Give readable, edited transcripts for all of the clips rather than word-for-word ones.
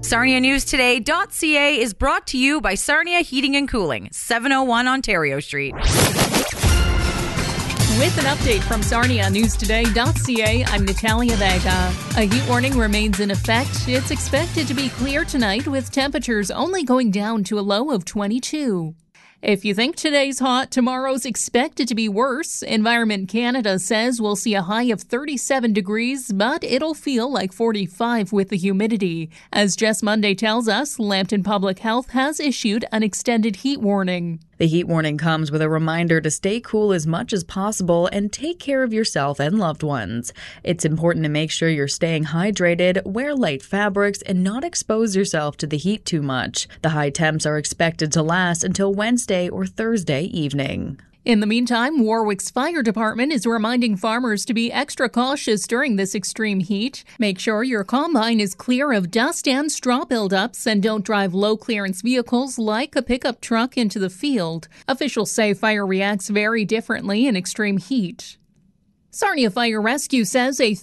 SarniaNewsToday.ca is brought to you by Sarnia Heating and Cooling, 701 Ontario Street. With an update from SarniaNewsToday.ca, I'm Natalia Vega. A heat warning remains in effect. It's expected to be clear tonight with temperatures only going down to a low of 22. If you think today's hot, tomorrow's expected to be worse. Environment Canada says we'll see a high of 37 degrees, but it'll feel like 45 with the humidity. As Jess Monday tells us, Lambton Public Health has issued an extended heat warning. The heat warning comes with a reminder to stay cool as much as possible and take care of yourself and loved ones. It's important to make sure you're staying hydrated, wear light fabrics, and not expose yourself to the heat too much. The high temps are expected to last until Wednesday or Thursday evening. In the meantime, Warwick's fire department is reminding farmers to be extra cautious during this extreme heat. Make sure your combine is clear of dust and straw buildups and don't drive low-clearance vehicles like a pickup truck into the field. Officials say fire reacts very differently in extreme heat. Sarnia Fire Rescue says a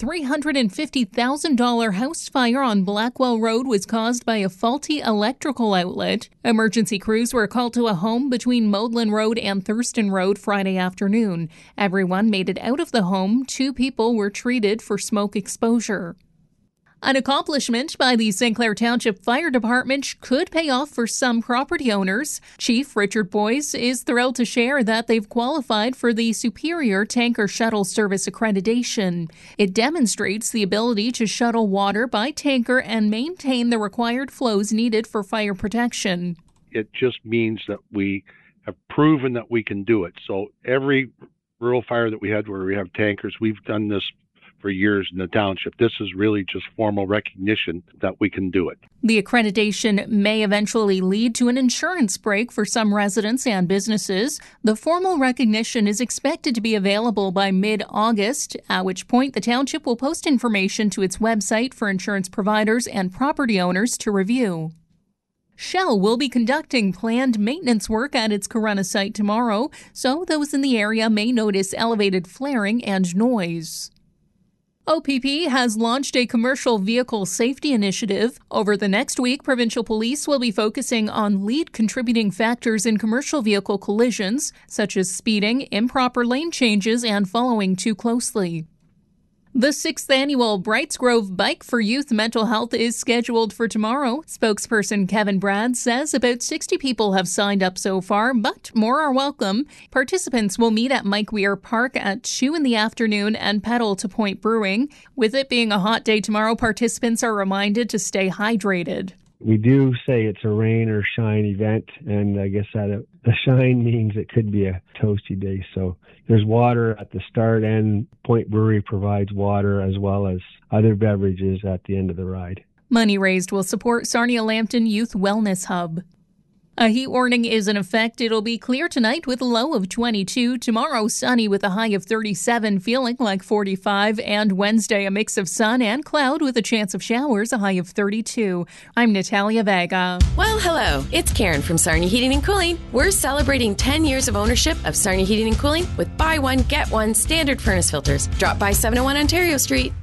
$350,000 house fire on Blackwell Road was caused by a faulty electrical outlet. Emergency crews were called to a home between Maudlin Road and Thurston Road Friday afternoon. Everyone made it out of the home. 2 people were treated for smoke exposure. An accomplishment by the St. Clair Township Fire Department could pay off for some property owners. Chief Richard Boyce is thrilled to share that they've qualified for the Superior Tanker Shuttle Service accreditation. It demonstrates the ability to shuttle water by tanker and maintain the required flows needed for fire protection. It just means that we have proven that we can do it. So every rural fire that we had where we have tankers, we've done this for years in the township. This is really just formal recognition that we can do it. The accreditation may eventually lead to an insurance break for some residents and businesses. The formal recognition is expected to be available by mid-August, at which point the township will post information to its website for insurance providers and property owners to review. Shell will be conducting planned maintenance work at its Corunna site tomorrow, so those in the area may notice elevated flaring and noise. OPP has launched a commercial vehicle safety initiative. Over the next week, provincial police will be focusing on lead contributing factors in commercial vehicle collisions, such as speeding, improper lane changes, and following too closely. The 6th annual Brights Grove Bike for Youth Mental Health is scheduled for tomorrow. Spokesperson Kevin Brad says about 60 people have signed up so far, but more are welcome. Participants will meet at Mike Weir Park at 2 in the afternoon and pedal to Point Brewing. With it being a hot day tomorrow, participants are reminded to stay hydrated. We do say it's a rain or shine event, and I guess that the shine means it could be a toasty day. So there's water at the start, and Point Brewery provides water as well as other beverages at the end of the ride. Money raised will support Sarnia Lambton Youth Wellness Hub. A heat warning is in effect. It'll be clear tonight with a low of 22. Tomorrow, sunny with a high of 37, feeling like 45. And Wednesday, a mix of sun and cloud with a chance of showers, a high of 32. I'm Natalia Vega. Well, hello. It's Karen from Sarnia Heating and Cooling. We're celebrating 10 years of ownership of Sarnia Heating and Cooling with buy one, get one standard furnace filters. Drop by 701 Ontario Street.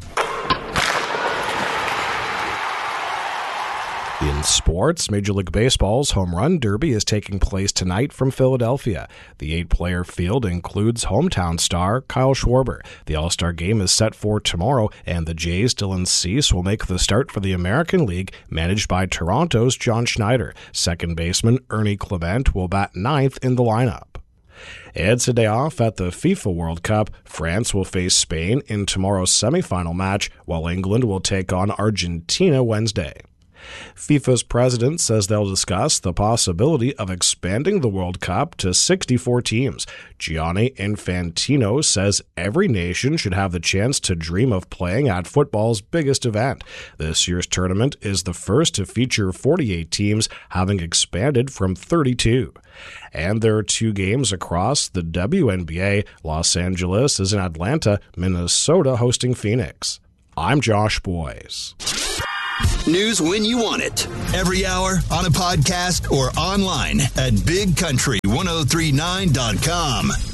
In sports, Major League Baseball's Home Run Derby is taking place tonight from Philadelphia. The 8-player field includes hometown star Kyle Schwarber. The All-Star Game is set for tomorrow, and the Jays' Dylan Cease will make the start for the American League, managed by Toronto's John Schneider. Second baseman Ernie Clement will bat 9th in the lineup. It's a day off at the FIFA World Cup. France will face Spain in tomorrow's semifinal match, while England will take on Argentina Wednesday. FIFA's president says they'll discuss the possibility of expanding the World Cup to 64 teams. Gianni Infantino says every nation should have the chance to dream of playing at football's biggest event. This year's tournament is the first to feature 48 teams, having expanded from 32. And there are 2 games across the WNBA. Los Angeles is in Atlanta, Minnesota hosting Phoenix. I'm Josh Boyes. News when you want it. Every hour, on a podcast, or online at bigcountry1039.com.